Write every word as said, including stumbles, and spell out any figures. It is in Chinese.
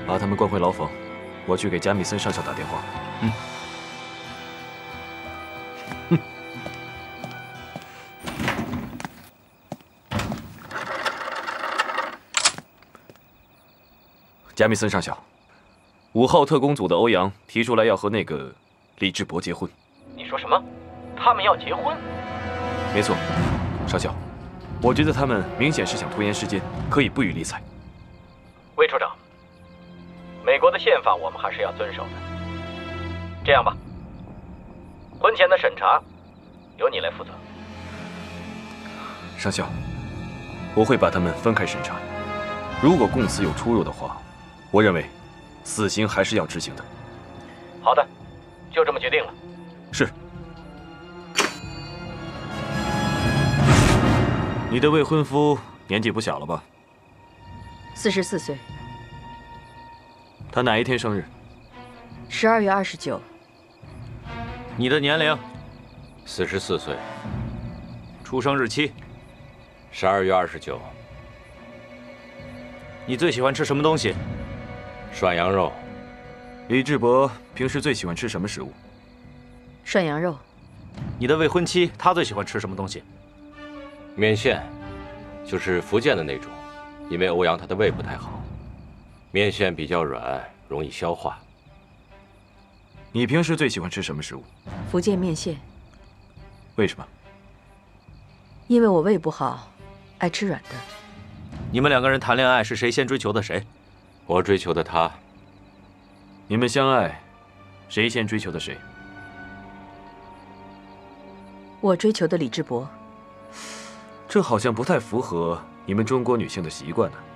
把他们关回牢房，我去给加密森上校打电话。 嗯。 哼。加密森上校，五号特工组的欧阳提出来要和那个李志博结婚。 你说什么？他们要结婚？ 没错，上校，我觉得他们明显是想拖延时间，可以不予理睬。 魏处长，美国的宪法我们还是要遵守的。这样吧，婚前的审查由你来负责。 上校，我会把他们分开审查。如果供词有出入的话，我认为死刑还是要执行的。 好的，就这么决定了。 是。你的未婚夫年纪不小了吧？ 四十四岁。 他哪一天生日？ 十二月二十九。 你的年龄？ 四十四岁。 出生日期？ 十二月二十九。 你最喜欢吃什么东西？ 涮羊肉。 李志博平时最喜欢吃什么食物？ 涮羊肉。 你的未婚妻她最喜欢吃什么东西？ 面线，就是福建的那种，因为欧阳他的胃不太好，面线比较软，容易消化。 你平时最喜欢吃什么食物？ 福建面线。 为什么？ 因为我胃不好，爱吃软的。 你们两个人谈恋爱是谁先追求的谁？ 我追求的他。 你们相爱，谁先追求的谁？ 我追求的李志博。 这好像不太符合你们中国女性的习惯呢。